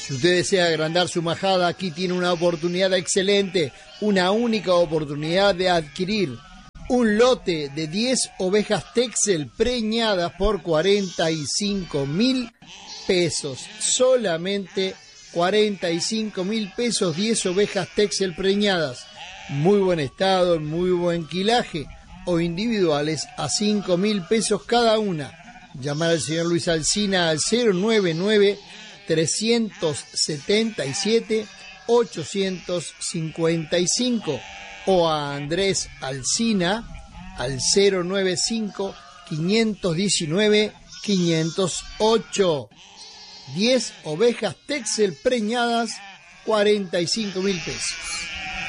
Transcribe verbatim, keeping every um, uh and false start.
Si usted desea agrandar su majada, aquí tiene una oportunidad excelente, una única oportunidad de adquirir un lote de diez ovejas Texel preñadas por cuarenta y cinco mil pesos. Solamente cuarenta y cinco mil pesos, diez ovejas Texel preñadas. Muy buen estado, muy buen quilaje. O individuales a cinco mil pesos cada una. Llamar al señor Luis Alsina al cero nueve nueve, tres siete siete, ocho cinco cinco o a Andrés Alsina al cero nueve cinco, cinco uno nueve, cinco cero ocho. diez ovejas Texel preñadas, cuarenta y cinco mil pesos.